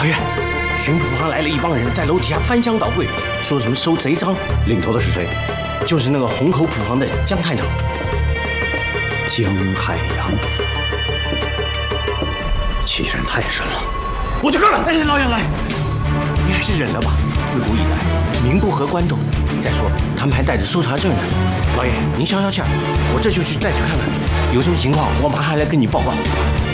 老爷，巡捕房来了一帮人，在楼底下翻箱倒柜，说什么收贼赃。 领头的是谁？ 就是那个虹口捕房的江探长。 江海洋，欺人太甚了！我去看看。 哎，老爷，你还是忍了吧。自古以来，民不和官斗。再说他们还带着搜查证呢。老爷，您消消气儿，我这就去再去看看，有什么情况我马上来跟你报告。